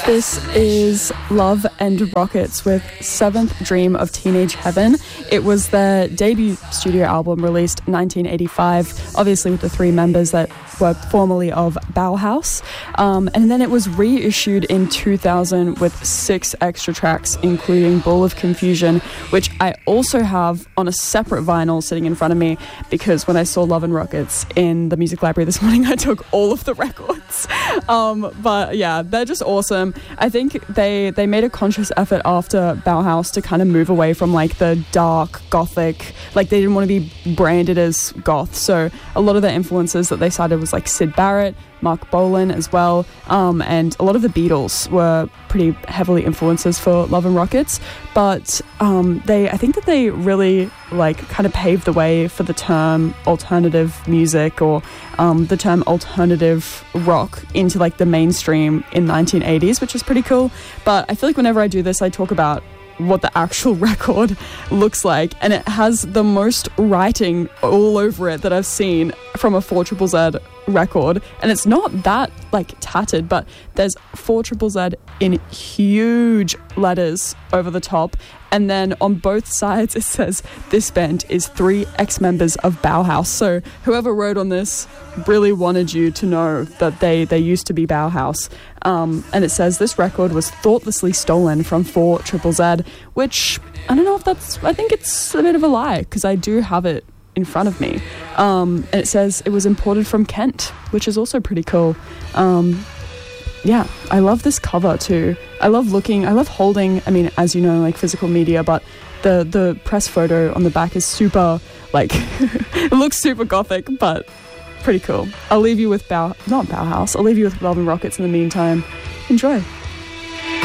This is Love and Rockets with Seventh Dream of Teenage Heaven. It was their debut studio album released 1985, obviously with the three members that were formerly of Bauhaus. And then it was reissued in 2000 with 6 extra tracks, including Ball of Confusion, which I also have on a separate vinyl sitting in front of me, because when I saw Love and Rockets in the music library this morning, I took all of the records. But yeah, they're just awesome. I think they made a conscious effort after Bauhaus to kind of move away from like the dark gothic, like they didn't want to be branded as goth, so a lot of their influences that they cited was like Syd Barrett, Mark Bolan as well, and a lot of the Beatles were pretty heavily influences for Love and Rockets. But I think that they really like kind of paved the way for the term alternative music, or the term alternative rock into like the mainstream in 1980s, which is pretty cool. But I feel like whenever I do this, I talk about what the actual record looks like, and it has the most writing all over it that I've seen from a 4ZZZ record, and it's not that like tattered, but there's 4ZZZ in huge letters over the top, and then on both sides it says this band is 3 ex-members of Bauhaus. So whoever wrote on this really wanted you to know that they used to be Bauhaus. And it says this record was thoughtlessly stolen from 4ZZZ, which I don't know if that's, I think it's a bit of a lie, because I do have it in front of me. And it says it was imported from Kent, which is also pretty cool. Yeah, I love this cover too. I love holding, I mean, as you know, like physical media, but the press photo on the back is super, like, it looks super gothic, but pretty cool. I'll leave you with not Bauhaus, I'll leave you with Love and Rockets in the meantime. Enjoy.